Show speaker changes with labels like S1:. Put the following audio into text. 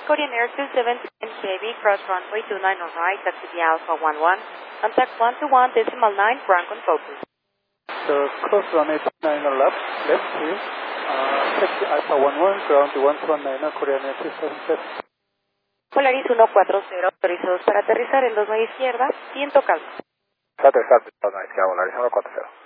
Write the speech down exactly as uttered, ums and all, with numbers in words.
S1: Korean Air two seven seven Heavy, cross runway two nine on right, taxi via Alpha one one, contact one two one decimal nine, ground control please.
S2: The cross runway two nine on left, left please. Uh, taxi Alpha one one, ground one two one nine, Korean Air two seven seven.
S1: Polaris ciento cuarenta, autorizados para aterrizar en dos nueve izquierda, viento calmo.
S3: Aterrizar, Polaris ciento cuarenta.